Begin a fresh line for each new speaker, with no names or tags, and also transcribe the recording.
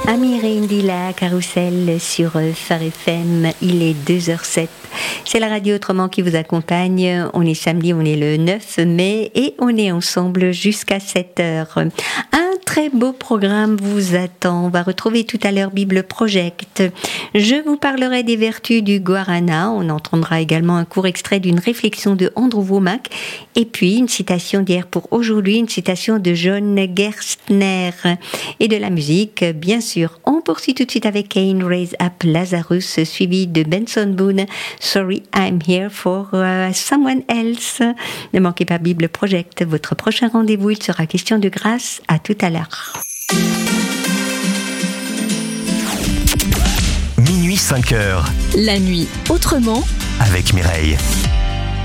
Amir et Indila, Carousel sur Phare FM, il est 2h07. C'est la radio autrement qui vous accompagne. On est samedi, on est le 9 mai et on est ensemble jusqu'à 7h. Un très beau programme vous attend. On va retrouver tout à l'heure Bible Project. Je vous parlerai des vertus du guarana. On entendra également un court extrait d'une réflexion de Andrew Wommack. Et puis une citation d'hier pour aujourd'hui, une citation de John Gerstner. Et de la musique, bien sûr. On poursuit tout de suite avec Cain Raise Up Lazarus, suivi de Benson Boone, Sorry I'm Here for Someone Else. Ne manquez pas Bible Project, votre prochain rendez-vous, il sera question de grâce. À tout à l'heure.
Minuit 5h.
La nuit autrement
Avec Mireille.